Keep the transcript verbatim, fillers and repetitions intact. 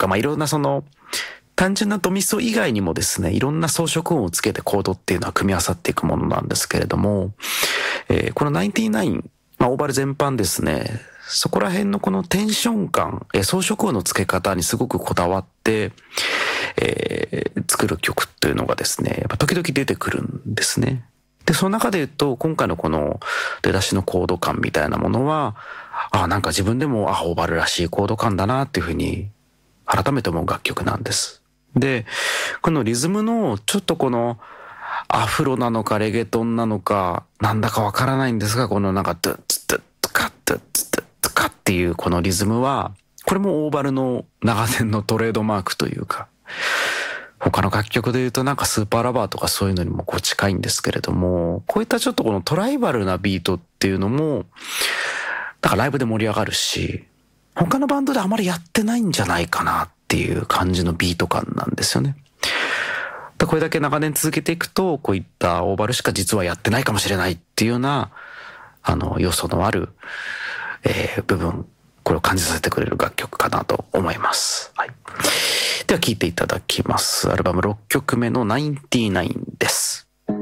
か、まあいろんなその単純なドミソ以外にもですね、いろんな装飾音をつけてコードっていうのは組み合わさっていくものなんですけれども、えー、このナインティナイン、まあオーバル全般ですね、そこら辺のこのテンション感、えー、装飾音の付け方にすごくこだわって、えー、作る曲というのがですね、やっぱ時々出てくるんですね。で、その中で言うと、今回のこの出だしのコード感みたいなものは、あ、なんか自分でも、あ、オーバルらしいコード感だなっていうふうに改めて思う楽曲なんです。で、このリズムのちょっとこのアフロなのかレゲトンなのかなんだかわからないんですが、このなんかドゥッツドゥッツカッドゥッツドゥッツカっていうこのリズムは、これもオーバルの長年のトレードマークというか、他の楽曲で言うとなんかスーパーラバーとかそういうのにもこう近いんですけれども、こういったちょっとこのトライバルなビートっていうのも、だからライブで盛り上がるし、他のバンドであまりやってないんじゃないかなっていう感じのビート感なんですよね。でこれだけ長年続けていくと、こういったオーバルしか実はやってないかもしれないっていうような、あの、要素のある、えー、部分、これを感じさせてくれる楽曲かなと思います。はい。では聴いていただきます。アルバムろっきょくめのナインティナインです。